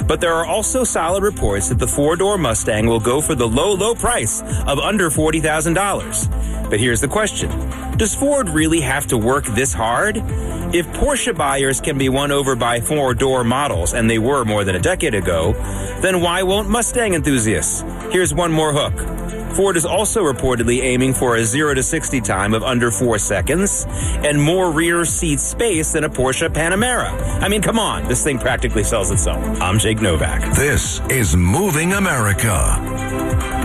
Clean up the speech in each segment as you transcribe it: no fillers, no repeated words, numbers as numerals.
But there are also solid reports that the four-door Mustang will go for the low price of under $40,000. But here's the question. Does Ford really have to work this hard? If Porsche buyers can be won over by four-door models, and they were more than a decade ago, then why won't Mustang enthusiasts? Here's one more hook. Ford is also reportedly aiming for a 0 to 60 time of under 4 seconds and more rear seat space than a Porsche Panamera. I mean, come on, this thing practically sells itself. I'm Jake Novak. This is Moving America.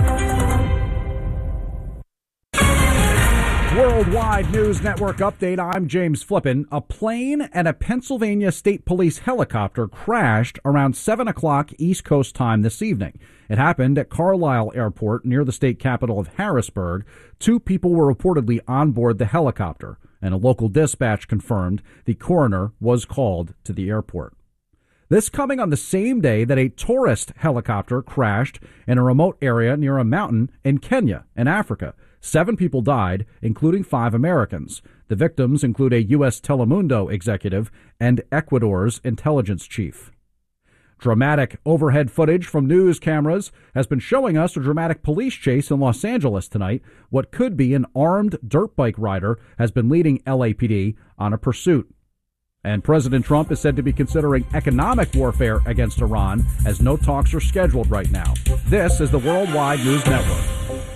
Worldwide News Network update. I'm James Flippin. A plane and a Pennsylvania State Police helicopter crashed around 7 o'clock East Coast time this evening. It happened at Carlisle Airport near the state capital of Harrisburg. 2 people were reportedly on board the helicopter, and a local dispatch confirmed the coroner was called to the airport. This coming on the same day that a tourist helicopter crashed in a remote area near a mountain in Kenya, in Africa. 7 people died, including 5 Americans. The victims include a U.S. Telemundo executive and Ecuador's intelligence chief. Dramatic overhead footage from news cameras has been showing us a dramatic police chase in Los Angeles tonight. What could be an armed dirt bike rider has been leading LAPD on a pursuit. And President Trump is said to be considering economic warfare against Iran, as no talks are scheduled right now. This is the Worldwide News Network.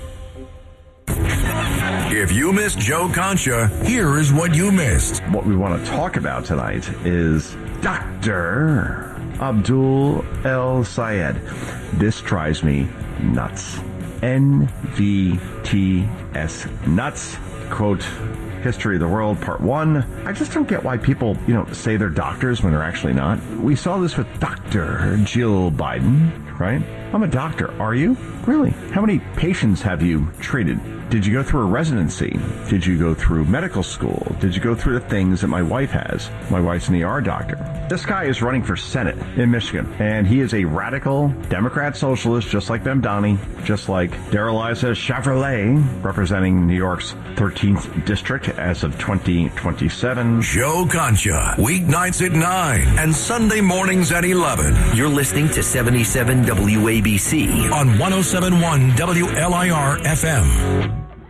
If you missed Joe Concha, here is what you missed. What we want to talk about tonight is Dr. Abdul El Sayed. This drives me nuts. NVTS. Nuts. Quote, History of the World, Part 1. I just don't get why people, say they're doctors when they're actually not. We saw this with Dr. Jill Biden, right? I'm a doctor. Are you? Really? How many patients have you treated? Did you go through a residency? Did you go through medical school? Did you go through the things that my wife has? My wife's an ER doctor. This guy is running for Senate in Michigan, and he is a radical Democrat socialist, just like Mamdani, just like Darrell-Issa Chevrolet, representing New York's 13th district as of 2027. Joe Concha, weeknights at 9 and Sunday mornings at 11. You're listening to 77 WABC on 107.1 WLIR FM.